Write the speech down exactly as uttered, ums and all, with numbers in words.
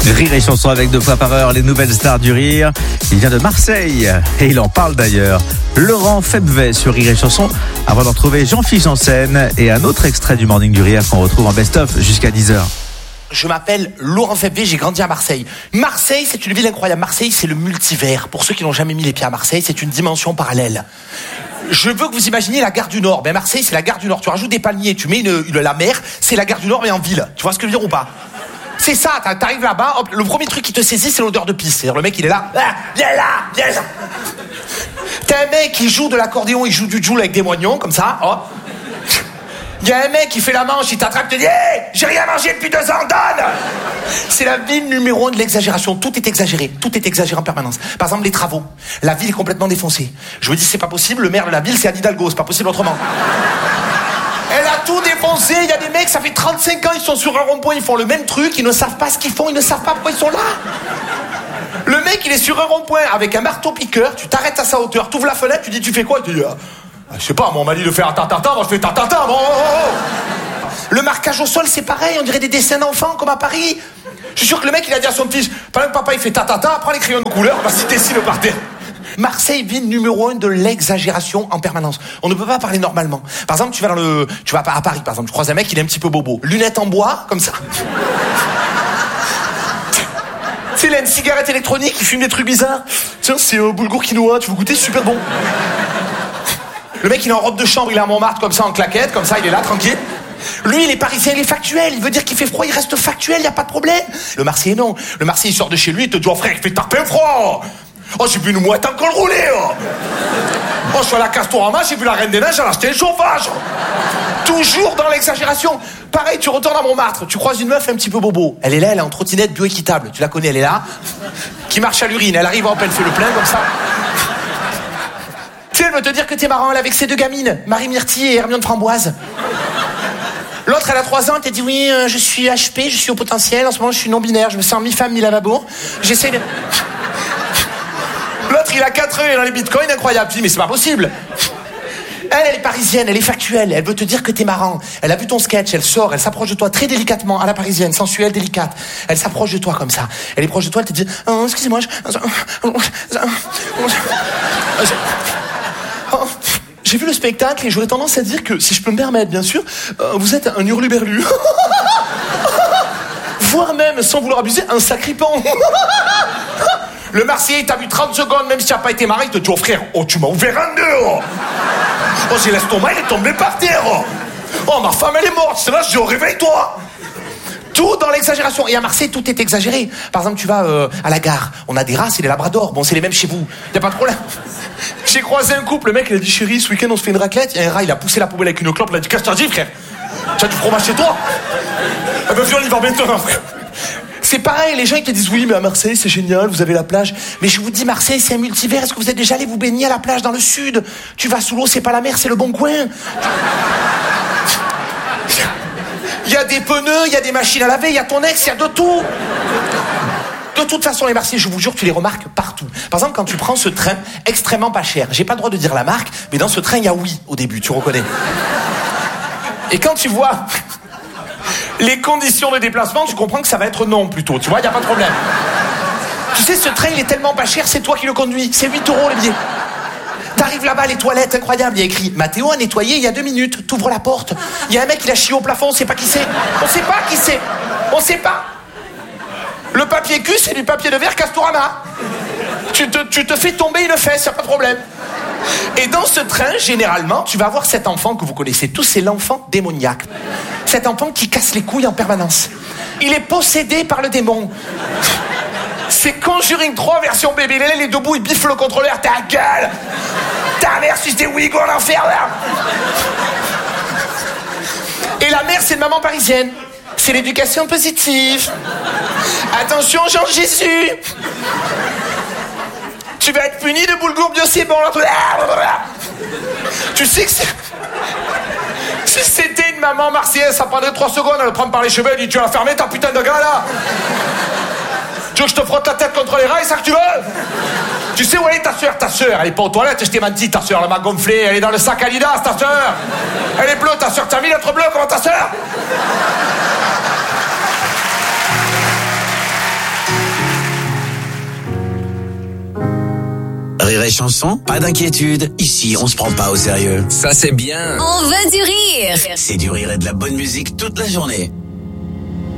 Rire et chanson avec deux fois par heure, les nouvelles stars du rire. Il vient de Marseille et il en parle d'ailleurs. Laurent Febvret sur Rire et chanson, avant d'en retrouver Jean-Philippe Janssen et un autre extrait du Morning du Rire qu'on retrouve en best-of jusqu'à dix heures. Je m'appelle Laurent Febvret, j'ai grandi à Marseille. Marseille, c'est une ville incroyable. Marseille, c'est le multivers. Pour ceux qui n'ont jamais mis les pieds à Marseille, c'est une dimension parallèle. Je veux que vous imaginiez la gare du Nord. Ben Marseille, c'est la gare du Nord. Tu rajoutes des palmiers, tu mets une, une, la mer, c'est la gare du Nord mais en ville. Tu vois ce que je veux dire ou pas? C'est ça, t'arrives là-bas, hop, le premier truc qui te saisit, c'est l'odeur de pisse. C'est-à-dire le mec, il est là, ah, viens là, viens là. T'as un mec qui joue de l'accordéon, il joue du joule avec des moignons, comme ça, hop. Il y a un mec qui fait la manche, il t'attrape, il te dit hey, j'ai rien mangé depuis deux ans, donne. C'est la ville numéro un de l'exagération. Tout est exagéré, tout est exagéré en permanence. Par exemple, les travaux. La ville est complètement défoncée. Je me dis, c'est pas possible, le maire de la ville, c'est Anne Hidalgo, c'est pas possible autrement. Elle a tout défoncé, il y a des mecs, ça fait trente-cinq ans, ils sont sur un rond-point, ils font le même truc, ils ne savent pas ce qu'ils font, ils ne savent pas pourquoi ils sont là. Le mec, il est sur un rond-point avec un marteau-piqueur, tu t'arrêtes à sa hauteur, tu ouvres la fenêtre, tu dis, tu fais quoi? Il te dit, ah, je sais pas, moi on m'a dit de faire ta-ta-ta, moi je fais ta-ta-ta, bon, oh, oh. Le marquage au sol, c'est pareil, on dirait des dessins d'enfants, comme à Paris. Je suis sûr que le mec, il a dit à son fils, pendant que papa il fait ta-ta-ta, prends les crayons de couleur, on va s'y dessiner par terre. Marseille, ville numéro un de l'exagération en permanence. On ne peut pas parler normalement. Par exemple, tu vas dans le, tu vas à Paris, par exemple, tu croises un mec, il est un petit peu bobo. Lunettes en bois, comme ça. Tu sais, il a une cigarette électronique, il fume des trucs bizarres. Tiens, c'est euh, boulgour quinoa, tu veux goûter, c'est super bon. Le mec, il est en robe de chambre, il est à Montmartre, comme ça, en claquette, comme ça, il est là, tranquille. Lui, il est parisien, il est factuel. Il veut dire qu'il fait froid, il reste factuel, il y a pas de problème. Le Marseillais, non. Le Marseillais, il sort de chez lui, il te dit, oh frère, il fait taper froid. Oh, j'ai vu une mouette en col roulé, oh. Oh, je suis à la Castorama, j'ai vu la Reine des Neiges, elle a acheté un chauffage. Toujours dans l'exagération. Pareil, tu retournes à Montmartre, tu croises une meuf un petit peu bobo. Elle est là, elle est en trottinette bioéquitable. Tu la connais, elle est là. Qui marche à l'urine, elle arrive, hop, elle fait le plein, comme ça. Tu sais, elle veut te dire que t'es marrant, elle est avec ses deux gamines, Marie Myrtille et Hermione Framboise. L'autre, elle a trois ans, elle t'a dit oui, euh, je suis H P, je suis au potentiel, en ce moment je suis non-binaire, je me sens mi-femme, mi-lavabo. J'essaie de... L'autre, il a quatre ans, il est dans les bitcoins, incroyable. Tu dis, mais c'est pas possible. Elle, elle est parisienne, elle est factuelle, elle veut te dire que t'es marrant. Elle a vu ton sketch, elle sort, elle s'approche de toi très délicatement, à la parisienne, sensuelle, délicate. Elle s'approche de toi comme ça. Elle est proche de toi, elle te dit, oh, excusez-moi, je... Oh, j'ai vu le spectacle et j'aurais tendance à dire que, si je peux me permettre, bien sûr, euh, vous êtes un hurluberlu. Voire même, sans vouloir abuser, un sacripant. Le Marseillais, il t'a vu trente secondes, même si tu n'as pas été marié, il te dit, oh frère, oh tu m'as ouvert en deux, oh, oh j'ai l'estomac, il est tombé par terre, oh, oh ma femme, elle est morte, c'est là, je dis, oh réveille-toi. Tout dans l'exagération. Et à Marseille, tout est exagéré. Par exemple, tu vas euh, à la gare, on a des races et des labradors, bon, c'est les mêmes chez vous, y a pas de problème. J'ai croisé un couple, le mec, il a dit, chérie, ce week-end, on se fait une raclette, il y a un rat, il a poussé la poubelle avec une clope, il a dit, qu'est-ce que t'as dit, frère? Tu as du fromage chez toi? Eh ben, viens, on y va maintenant, frère. C'est pareil, les gens ils te disent oui mais à Marseille c'est génial, vous avez la plage. Mais je vous dis Marseille c'est un multivers, est-ce que vous êtes déjà allé vous baigner à la plage dans le sud? Tu vas sous l'eau, c'est pas la mer, c'est le bon coin. Il y a des pneus, il y a des machines à laver, il y a ton ex, il y a de tout. De toute façon les Marseillais, je vous jure, tu les remarques partout. Par exemple quand tu prends ce train extrêmement pas cher, j'ai pas le droit de dire la marque, mais dans ce train il y a oui au début, tu reconnais. Et quand tu vois les conditions de déplacement, tu comprends que ça va être non plutôt, tu vois, il n'y a pas de problème. Tu sais, ce train, il est tellement pas cher, c'est toi qui le conduis, c'est huit euros le billet. T'arrives là-bas, les toilettes, incroyable, il y a écrit « Mathéo a nettoyé il y a deux minutes, t'ouvres la porte. » Il y a un mec, il a chié au plafond, on sait pas qui c'est. On sait pas qui c'est. On sait pas. Le papier cul, c'est du papier de verre Castorama. Tu te, tu te fais tomber une fesse, y a pas de problème. Et dans ce train, généralement, tu vas avoir cet enfant que vous connaissez tous, c'est l'enfant démoniaque. Cet enfant qui casse les couilles en permanence. Il est possédé par le démon. C'est Conjuring trois version bébé. Là, il est debout, il biffe le contrôleur. Ta gueule! Ta mère, si c'était Ouigo en enfer, là! Et la mère, c'est une maman parisienne. C'est l'éducation positive. Attention, Jean Jésus! Tu vas être puni de boulgour bio, c'est bon. Tu sais que c'est... Si c'était une maman marseillaise, ça prendrait trois secondes, elle le prend par les cheveux, elle dit tu vas la fermer ta putain de gars là. Tu veux que je te frotte la tête contre les rails, ça que tu veux? Tu sais où elle est ta soeur? Ta soeur, elle est pas aux toilettes, je t'ai menti, ta soeur, elle m'a gonflé, elle est dans le sac Adidas, ta soeur. Elle est bleue, ta soeur, t'as mis l'être bleu, comment ta soeur? Rire et chanson, pas d'inquiétude. Ici, on se prend pas au sérieux. Ça, c'est bien. On veut du rire. C'est du rire et de la bonne musique toute la journée.